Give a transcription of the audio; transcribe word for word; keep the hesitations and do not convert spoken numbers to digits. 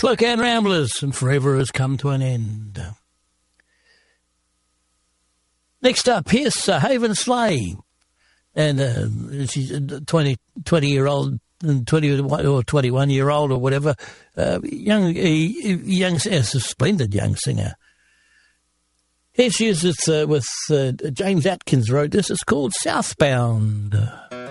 Slow Can Ramblers, and Forever Has Come to an End. Next up, here's uh, Haven Slay. And uh, she's a twenty, twenty-year-old, twenty or twenty-one-year-old or whatever, uh, young, a, young, a splendid young singer. Here she is with, uh, with uh, James Atkins wrote this. It's called Southbound.